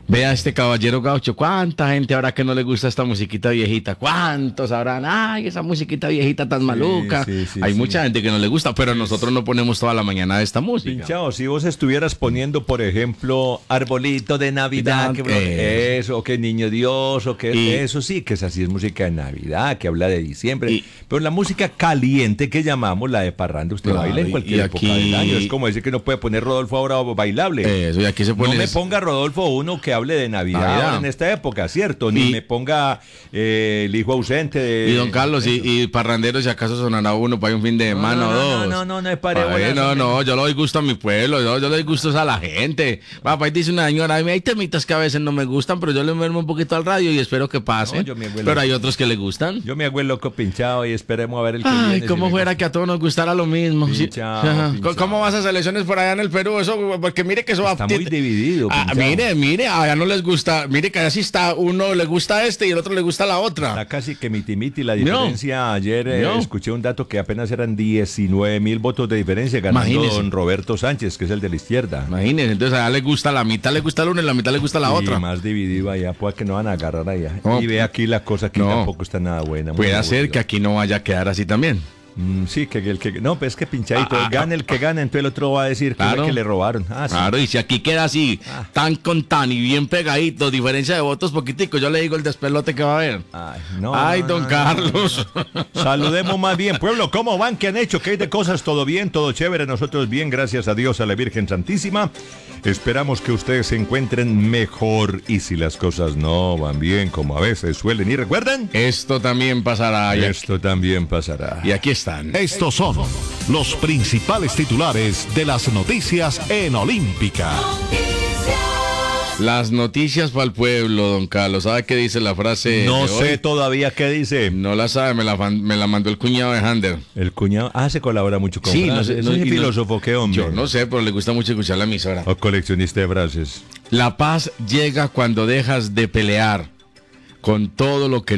Vea este caballero gaucho, cuánta gente habrá que no le gusta esta musiquita viejita, cuántos habrán, ay, esa musiquita viejita tan maluca. Hay mucha gente que no le gusta, pero nosotros no ponemos toda la mañana esta música. Pinchado, si vos estuvieras poniendo, por ejemplo, Arbolito de Navidad, eso, o que Niño Dios, o que eso sí, que esa sí es música de Navidad, que habla de diciembre, pero la música caliente que llamamos, la de parranda, usted baila en cualquier época del año, es como decir que no puede poner Rodolfo ahora bailable. Eso, y aquí se pone... No me ponga Rodolfo uno que hable de Navidad en esta época, ¿cierto? Ni me ponga el hijo ausente de... Y don Carlos, y parrandero, si acaso sonará uno para un fin de semana o dos. No es para... No, yo le doy gusto a mi pueblo, yo le doy gustos a la gente. Papá, ahí dice una señora, hay temitas que a veces no me gustan, pero yo le muevo un poquito al radio y espero que pase. Pero hay otros que le gustan. Yo me hago el loco pinchado y esperemos a ver el que viene. Ay, cómo fuera que a todos nos gustara lo mismo. Pinchado. ¿Cómo vas a esas elecciones por allá en el Perú? Eso, porque mire que eso está muy dividido. Mire, allá no les gusta, mire que así está, uno le gusta y el otro le gusta la otra. Está casi que miti la diferencia. Ayer escuché un dato que apenas eran 19,000 votos de diferencia ganando don Roberto Sánchez, que es el de la izquierda. Imagínense, entonces allá le gusta, la mitad le gusta la una y la mitad le gusta la otra. Más dividido allá, puede que no van a agarrar allá. Y ve aquí la cosa que tampoco está nada buena. Puede ser que aquí no vaya a quedar así también. Sí, que el que... No, pues es que pinchadito, gane el que gane, entonces el otro va a decir que le robaron. Sí. Claro, y si aquí queda así, tan con tan y bien pegadito, diferencia de votos poquitico, yo le digo el despelote que va a haber. Don Carlos. Saludemos más bien, pueblo, ¿cómo van? ¿Qué han hecho? ¿Qué hay de cosas? ¿Todo bien? ¿Todo chévere? Nosotros bien, gracias a Dios, a la Virgen Santísima. Esperamos que ustedes se encuentren mejor y si las cosas no van bien, como a veces suelen, y recuerden, esto también pasará. Esto también pasará. Y aquí están. Estos son los principales titulares de las noticias en Olímpica. Las noticias para el pueblo, don Carlos. ¿Sabe qué dice la frase? No sé todavía qué dice. No la sabe, me la mandó el cuñado de Hander. El cuñado, se colabora mucho con frases. No sé, es filósofo, ¿qué hombre? Yo no sé, pero le gusta mucho escuchar la emisora. O coleccionista de frases. La paz llega cuando dejas de pelear con todo lo que